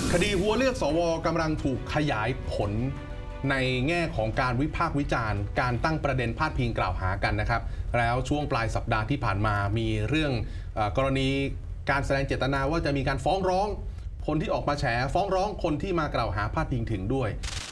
คดีหัวเลือกสวกำลังถูกขยายผลในแง่ของการวิพากษ์วิจารณ์การตั้งประเด็นพาดพิงกล่าวหากันนะครับแล้วช่วงปลายสัปดาห์ที่ผ่านมามีเรื่องกรณีการแสดงเจตนาว่าจะมีการฟ้องร้องคนที่ออกมาแฉฟ้องร้องคนที่มากล่าวหาพาดพิงถึงด้วย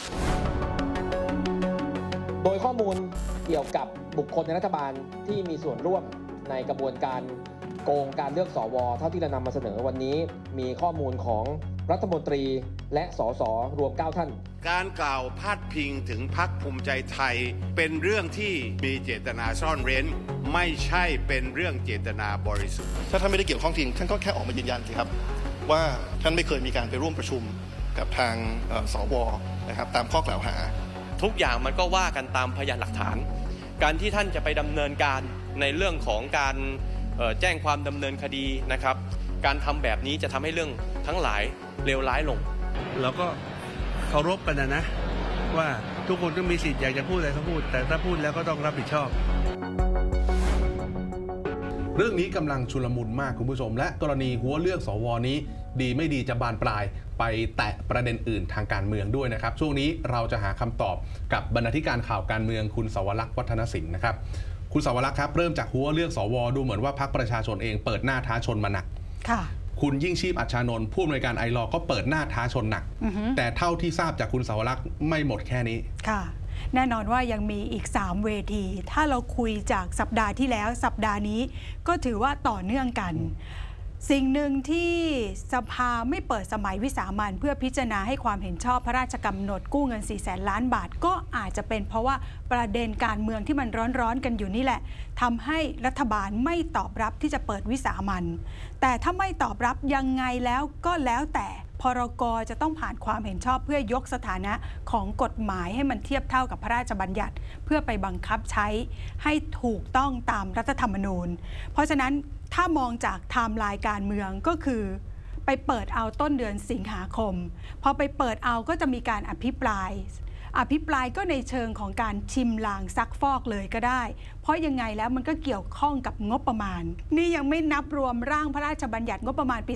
โดยข้อมูลเกี่ยวกับบุคคลในรัฐบาลที่มีส่วนร่วมในกระบวนการโกงการเลือกสวเท่าที่เรานำมาเสนอวันนี้มีข้อมูลของรัฐมนตรีและสสรวม9ท่านการกล่าวพาดพิงถึงพรรคภูมิใจไทยเป็นเรื่องที่มีเจตนาซ่อนเร้นไม่ใช่เป็นเรื่องเจตนาบริสุทธิ์ถ้าท่านไม่ได้เกี่ยวข้องจริงท่านก็แค่ออกมายืนยันสิครับว่าท่านไม่เคยมีการไปร่วมประชุมกับทางสวนะครับตามข้อกล่าวหาทุกอย่างมันก็ว่ากันตามพยานหลักฐานการที่ท่านจะไปดำเนินการในเรื่องของการแจ้งความดำเนินคดีนะครับการทำแบบนี้จะทำให้เรื่องทั้งหลายเลวร้ายลงเราก็เคารพกันนะว่าทุกคนก็มีสิทธิ์อยากจะพูดอะไรก็พูดแต่ถ้าพูดแล้วก็ต้องรับผิดชอบเรื่องนี้กำลังชุลมุนมากคุณผู้ชมและกรณีหัวเลือกสวนี้ดีไม่ดีจะบานปลายไปแตะประเด็นอื่นทางการเมืองด้วยนะครับช่วงนี้เราจะหาคำตอบกับบรรณาธิการข่าวการเมืองคุณสวรักษ์วัฒนสินนะครับคุณสวรักษ์ครับเริ่มจากหัวเลือกสวดูเหมือนว่าพรรคประชาชนเองเปิดหน้าท้าชนมาหนักค่ะคุณยิ่งชีพอัชชานนท์ผู้อำนวยการไอลอก็เปิดหน้าท้าชนหนักแต่เท่าที่ทราบจากคุณสวรักษ์ไม่หมดแค่นี้ค่ะแน่นอนว่ายังมีอีก3เวทีถ้าเราคุยจากสัปดาห์ที่แล้วสัปดาห์นี้ก็ถือว่าต่อเนื่องกันสิ่งหนึ่งที่สภาไม่เปิดสมัยวิสามัญเพื่อพิจารณาให้ความเห็นชอบพระราชกำหนดกู้เงิน 400,000 ล้านบาทก็อาจจะเป็นเพราะว่าประเด็นการเมืองที่มันร้อนๆกันอยู่นี่แหละทำให้รัฐบาลไม่ตอบรับที่จะเปิดวิสามัญแต่ถ้าไม่ตอบรับยังไงแล้วก็แล้วแต่พรก.จะต้องผ่านความเห็นชอบเพื่อยกสถานะของกฎหมายให้มันเทียบเท่ากับพระราชบัญญัติเพื่อไปบังคับใช้ให้ถูกต้องตามรัฐธรรมนูญเพราะฉะนั้นถ้ามองจากไทม์ไลน์การเมืองก็คือไปเปิดเอาต้นเดือนสิงหาคมพอไปเปิดเอาก็จะมีการอภิปรายก็ในเชิงของการชิมลางซักฟอกเลยก็ได้เพราะยังไงแล้วมันก็เกี่ยวข้องกับงบประมาณนี่ยังไม่นับรวมร่างพระราชบัญญัติงบประมาณปี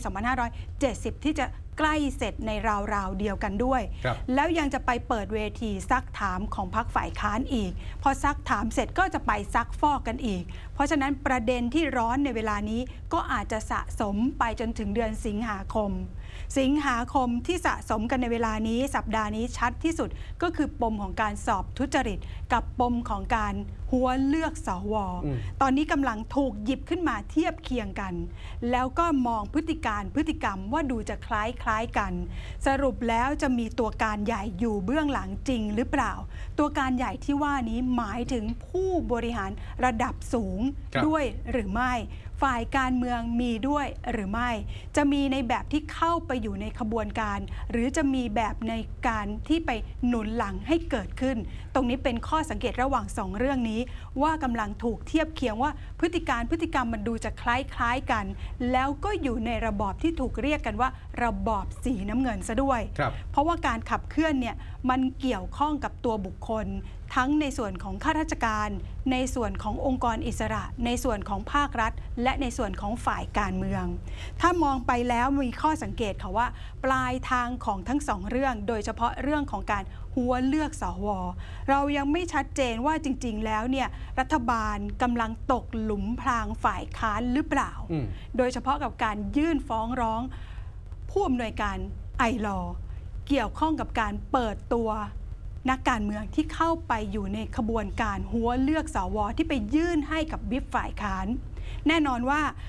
2570 ที่จะใกล้เสร็จในราวๆเดียวกันด้วยแล้วยังจะไปเปิดเวทีซักถามของพรรคฝ่ายค้านอีกพอซักถามเสร็จก็จะไปซักฟอกกันอีกเพราะฉะนั้นประเด็นที่ร้อนในเวลานี้ก็อาจจะสะสมไปจนถึงเดือนสิงหาคมที่สะสมกันในเวลานี้สัปดาห์นี้ชัดที่สุดก็คือปมของการสอบทุจริตกับปมของการหัวเลือกสวตอนนี้กำลังถูกหยิบขึ้นมาเทียบเคียงกันแล้วก็มองพฤติกรรมว่าดูจะคล้ายกันสรุปแล้วจะมีตัวการใหญ่อยู่เบื้องหลังจริงหรือเปล่าตัวการใหญ่ที่ว่านี้หมายถึงผู้บริหารระดับสูงด้วยหรือไม่ฝ่ายการเมืองมีด้วยหรือไม่จะมีในแบบที่เข้าไปอยู่ในขบวนการหรือจะมีแบบในการที่ไปหนุนหลังให้เกิดขึ้นตรงนี้เป็นข้อสังเกตระหว่าง2เรื่องนี้ว่ากำลังถูกเทียบเคียงว่าพฤติกรรมมันดูจะคล้ายกันแล้วก็อยู่ในระบอบที่ถูกเรียกกันว่าระบอบสีน้ำเงินซะด้วยเพราะว่าการขับเคลื่อนเนี่ยมันเกี่ยวข้องกับตัวบุคคลทั้งในส่วนของข้าราชการในส่วนขององค์กรอิสระในส่วนของภาครัฐและในส่วนของฝ่ายการเมืองถ้ามองไปแล้วมีข้อสังเกตค่ะว่าปลายทางของทั้ง2เรื่องโดยเฉพาะเรื่องของการหัวเลือกสวเรายังไม่ชัดเจนว่าจริงๆแล้วเนี่ยรัฐบาลกำลังตกหลุมพรางฝ่ายค้านหรือเปล่าโดยเฉพาะกับการยื่นฟ้องร้องผู้อำนวยการไอลอเกี่ยวข้องกับการเปิดตัวนักการเมืองที่เข้าไปอยู่ในขบวนการหัวเลือกสวที่ไปยื่นให้กับวิปฝ่ายค้านแน่นอนว่า